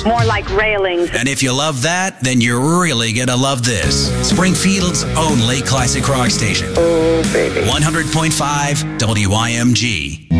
More like railings. And if you love that, then you're really gonna love this. Springfield's only classic rock station. Oh, baby. 100.5 WIMG.